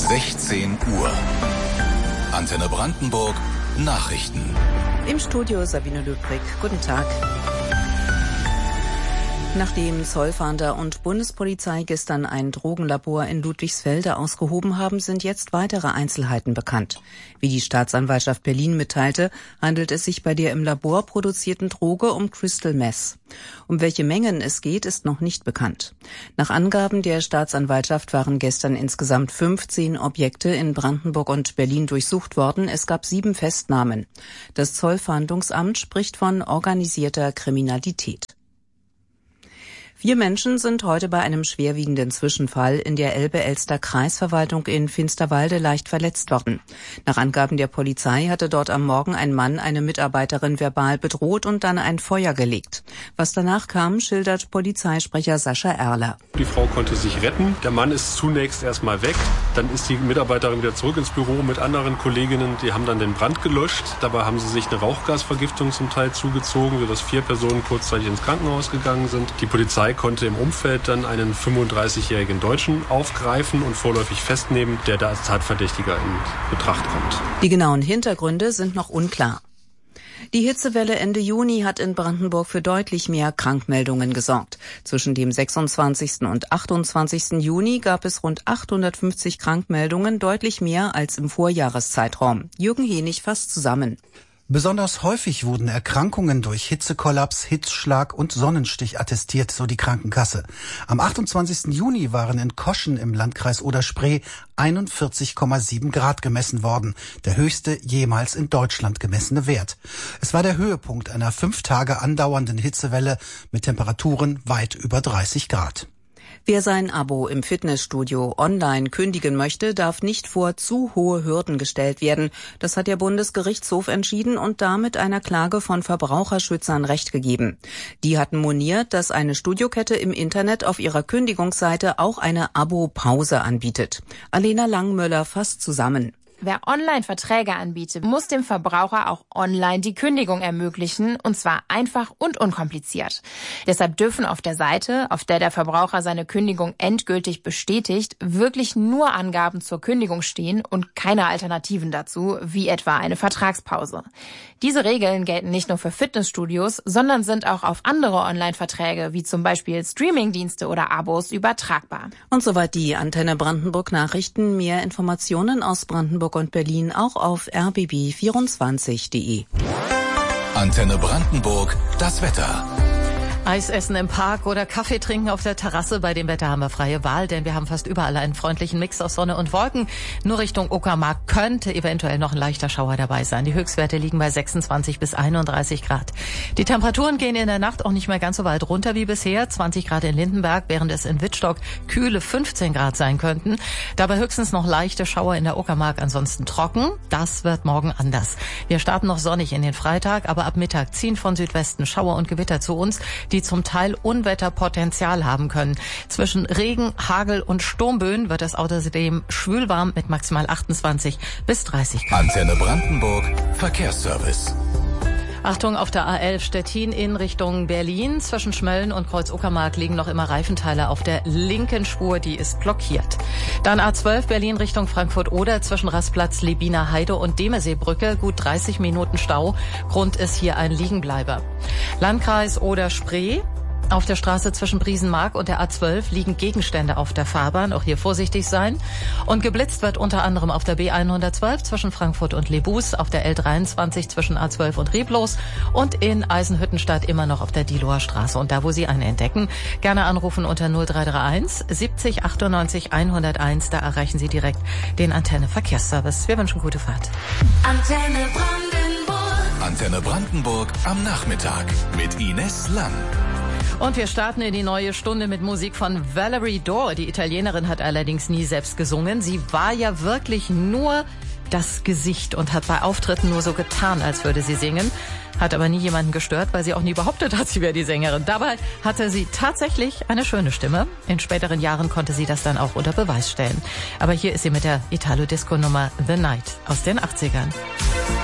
16 Uhr. Antenne Brandenburg Nachrichten. Im Studio Sabine Löbrig. Guten Tag. Nachdem Zollfahnder und Bundespolizei gestern ein Drogenlabor in Ludwigsfelde ausgehoben haben, sind jetzt weitere Einzelheiten bekannt. Wie die Staatsanwaltschaft Berlin mitteilte, handelt es sich bei der im Labor produzierten Droge um Crystal Meth. Um welche Mengen es geht, ist noch nicht bekannt. Nach Angaben der Staatsanwaltschaft waren gestern insgesamt 15 Objekte in Brandenburg und Berlin durchsucht worden. Es gab 7 Festnahmen. Das Zollfahndungsamt spricht von organisierter Kriminalität. 4 Menschen sind heute bei einem schwerwiegenden Zwischenfall in der Elbe-Elster-Kreisverwaltung in Finsterwalde leicht verletzt worden. Nach Angaben der Polizei hatte dort am Morgen ein Mann eine Mitarbeiterin verbal bedroht und dann ein Feuer gelegt. Was danach kam, schildert Polizeisprecher Sascha Erler. Die Frau konnte sich retten. Der Mann ist zunächst erstmal weg. Dann ist die Mitarbeiterin wieder zurück ins Büro mit anderen Kolleginnen. Die haben dann den Brand gelöscht. Dabei haben sie sich eine Rauchgasvergiftung zum Teil zugezogen, sodass 4 Personen kurzzeitig ins Krankenhaus gegangen sind. Die Polizei konnte im Umfeld dann einen 35-jährigen Deutschen aufgreifen und vorläufig festnehmen, der da als Tatverdächtiger in Betracht kommt. Die genauen Hintergründe sind noch unklar. Die Hitzewelle Ende Juni hat in Brandenburg für deutlich mehr Krankmeldungen gesorgt. Zwischen dem 26. und 28. Juni gab es rund 850 Krankmeldungen, deutlich mehr als im Vorjahreszeitraum. Jürgen Henig fasst zusammen. Besonders häufig wurden Erkrankungen durch Hitzekollaps, Hitzschlag und Sonnenstich attestiert, so die Krankenkasse. Am 28. Juni waren in Koschen im Landkreis Oder-Spree 41,7 Grad gemessen worden, der höchste jemals in Deutschland gemessene Wert. Es war der Höhepunkt einer 5 Tage andauernden Hitzewelle mit Temperaturen weit über 30 Grad. Wer sein Abo im Fitnessstudio online kündigen möchte, darf nicht vor zu hohe Hürden gestellt werden. Das hat der Bundesgerichtshof entschieden und damit einer Klage von Verbraucherschützern Recht gegeben. Die hatten moniert, dass eine Studiokette im Internet auf ihrer Kündigungsseite auch eine Abo-Pause anbietet. Alena Langmöller fasst zusammen. Wer Online-Verträge anbietet, muss dem Verbraucher auch online die Kündigung ermöglichen, und zwar einfach und unkompliziert. Deshalb dürfen auf der Seite, auf der der Verbraucher seine Kündigung endgültig bestätigt, wirklich nur Angaben zur Kündigung stehen und keine Alternativen dazu, wie etwa eine Vertragspause. Diese Regeln gelten nicht nur für Fitnessstudios, sondern sind auch auf andere Online-Verträge, wie zum Beispiel Streamingdienste oder Abos, übertragbar. Und soweit die Antenne Brandenburg Nachrichten. Mehr Informationen aus Brandenburg und Berlin auch auf rbb24.de. Antenne Brandenburg, das Wetter. Eis essen im Park oder Kaffee trinken auf der Terrasse. Bei dem Wetter haben wir freie Wahl, denn wir haben fast überall einen freundlichen Mix aus Sonne und Wolken. Nur Richtung Uckermark könnte eventuell noch ein leichter Schauer dabei sein. Die Höchstwerte liegen bei 26 bis 31 Grad. Die Temperaturen gehen in der Nacht auch nicht mehr ganz so weit runter wie bisher. 20 Grad in Lindenberg, während es in Wittstock kühle 15 Grad sein könnten. Dabei höchstens noch leichte Schauer in der Uckermark, ansonsten trocken. Das wird morgen anders. Wir starten noch sonnig in den Freitag, aber ab Mittag ziehen von Südwesten Schauer und Gewitter zu uns, die zum Teil Unwetterpotenzial haben können. Zwischen Regen, Hagel und Sturmböen wird es außerdem schwülwarm mit maximal 28 bis 30 Grad. Antenne Brandenburg, Verkehrsservice. Achtung, auf der A11 Stettin in Richtung Berlin. Zwischen Schmölln und Kreuz-Uckermark liegen noch immer Reifenteile auf der linken Spur, die ist blockiert. Dann A12 Berlin Richtung Frankfurt-Oder zwischen Rastplatz Lebiner Heide und Demeseebrücke. Gut 30 Minuten Stau. Grund ist hier ein Liegenbleiber. Landkreis Oder-Spree. Auf der Straße zwischen Briesenmark und der A12 liegen Gegenstände auf der Fahrbahn. Auch hier vorsichtig sein. Und geblitzt wird unter anderem auf der B112 zwischen Frankfurt und Lebus, auf der L23 zwischen A12 und Reblos und in Eisenhüttenstadt immer noch auf der Diehloer Straße. Und da, wo Sie eine entdecken, gerne anrufen unter 0331 70 98 101. Da erreichen Sie direkt den Antenne Verkehrsservice. Wir wünschen gute Fahrt. Antenne Brandenburg. Antenne Brandenburg am Nachmittag mit Ines Lang. Und wir starten in die neue Stunde mit Musik von Valerie Dore. Die Italienerin hat allerdings nie selbst gesungen. Sie war ja wirklich nur das Gesicht und hat bei Auftritten nur so getan, als würde sie singen. Hat aber nie jemanden gestört, weil sie auch nie behauptet hat, sie wäre die Sängerin. Dabei hatte sie tatsächlich eine schöne Stimme. In späteren Jahren konnte sie das dann auch unter Beweis stellen. Aber hier ist sie mit der Italo-Disco-Nummer The Night aus den 80ern.